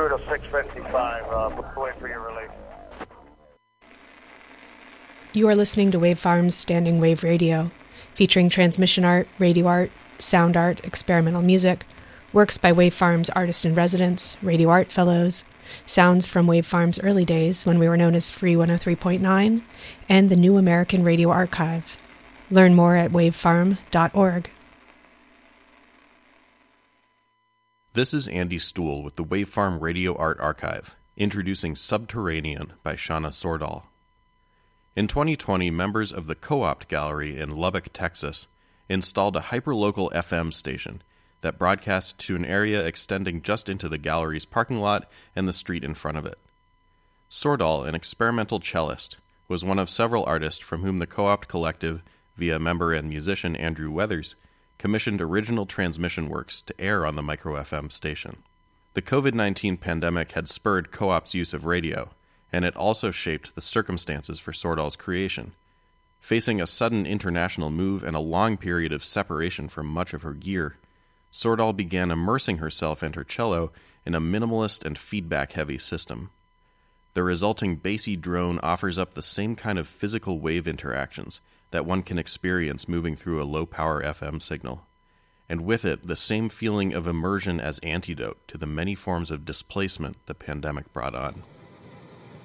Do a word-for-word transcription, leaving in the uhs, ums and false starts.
through to six fifty-five. Uh, wait for your release. You are listening to Wave Farm's Standing Wave Radio, featuring transmission art, radio art, sound art, experimental music, works by Wave Farm's artist-in-residence, radio art fellows, sounds from Wave Farm's early days when we were known as Free one oh three point nine, and the New American Radio Archive. Learn more at wave farm dot org. This is Andy Stuhl with the Wave Farm Radio Art Archive, introducing Subterranean by Shauna Sordahl. In twenty twenty, members of the Co-opt Gallery in Lubbock, Texas, installed a hyperlocal F M station that broadcast to an area extending just into the gallery's parking lot and the street in front of it. Sordahl, an experimental cellist, was one of several artists from whom the Co-opt Collective, via member and musician Andrew Weathers, commissioned original transmission works to air on the micro F M station. The covid nineteen pandemic had spurred Co-opt's use of radio, and it also shaped the circumstances for Sordahl's creation. Facing a sudden international move and a long period of separation from much of her gear, Sordahl began immersing herself and her cello in a minimalist and feedback-heavy system. The resulting bassy drone offers up the same kind of physical wave interactions that one can experience moving through a low-power F M signal, and with it the same feeling of immersion as antidote to the many forms of displacement the pandemic brought on.